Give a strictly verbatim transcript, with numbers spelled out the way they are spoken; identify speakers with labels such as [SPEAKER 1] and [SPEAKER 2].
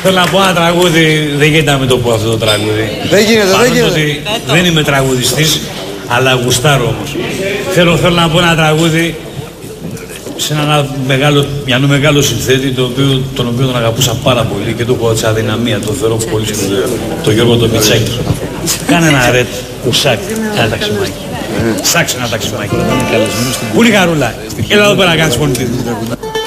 [SPEAKER 1] Θέλω να πω ένα τραγούδι, δεν γίνεται να μην το πω αυτό το τραγούδι.
[SPEAKER 2] Δεν γίνεται, δεν γίνεται.
[SPEAKER 1] Ότι δεν είμαι τραγουδιστής, αλλά γουστάρω όμως. Θέλω, θέλω να πω ένα τραγούδι σε ένα μεγάλο, μια μεγάλο συνθέτη, το οποίο, τον οποίο τον αγαπούσα πάρα πολύ και του έχω της αδυναμία, τον θεωρώ πολύ σπουδαίο, τον Γιώργο τον Πιτσάκη. Κάνε ένα ρετ, ουσάκι, ένα ταξιμάκι. Σάξε ένα ταξιμάκι. Πού είναι η Χαρούλα? Έλα εδώ πέρα να κάνεις φωνητή.